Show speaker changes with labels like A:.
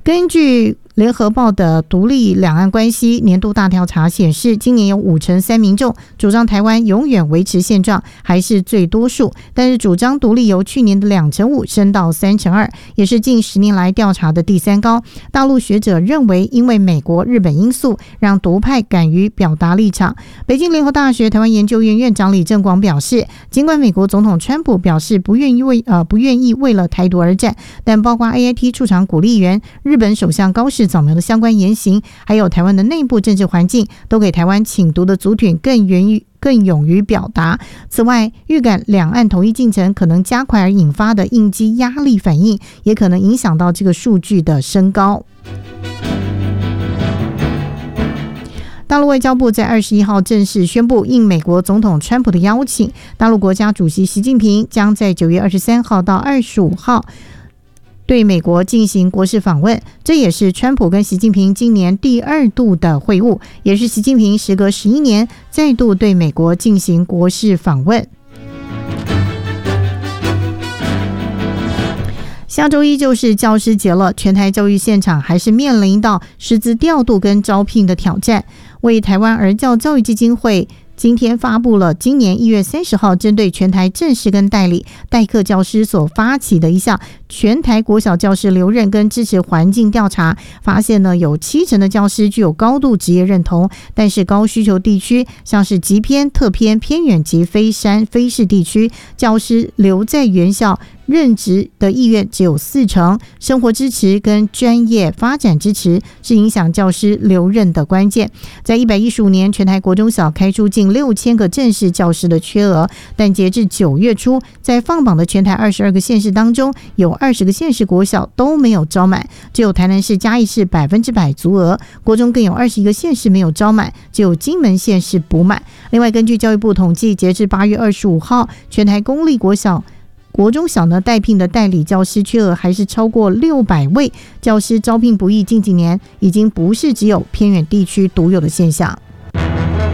A: 根据联合报的独立两岸关系年度大调查显示，今年有53%民众主张台湾永远维持现状，还是最多数，但是主张独立由去年的2%5升到3%2，也是近10年来调查的第3高。大陆学者认为，因为美国、日本因素，让独派敢于表达立场。北京联合大学台湾研究院院长李正广表示，尽管美国总统川普表示不愿意为了台独而战，但包括 AIT 驻场鼓励员、日本首相高市早苗的相关言行，还有台湾的内部政治环境，都给台湾请独的族群更勇于表达。此外，预感两岸统一进程可能加快而引发的应激压力反应，也可能影响到这个数据的升高。大陆外交部在21号正式宣布，应美国总统川普的邀请，大陆国家主席习近平将在9月23号到25号对美国进行国事访问，这也是川普跟习近平今年第2度的会晤，也是习近平时隔11年再度对美国进行国事访问。下周一就是教师节了，全台教育现场还是面临到师资调度跟招聘的挑战。为台湾儿教教育基金会今天发布了今年1月30号针对全台正式跟代理代课教师所发起的一项全台国小教师留任跟支持环境调查，发现呢有70%的教师具有高度职业认同，但是高需求地区像是极偏、特偏、偏远及非山非市地区，教师留在原校任职的意愿只有40%，生活支持跟专业发展支持是影响教师留任的关键。在115年，全台国中小开出近6000个正式教师的缺额，但截至9月初，在放榜的全台22个县市当中，有20个县市国小都没有招满，只有台南市、嘉义市100%足额，国中更有21个县市没有招满，只有金门县市补满。另外，根据教育部统计，截至8月25号，全台公立国中小呢待聘的代理教师缺额还是超过600位，教师招聘不易，近几年已经不是只有偏远地区独有的现象。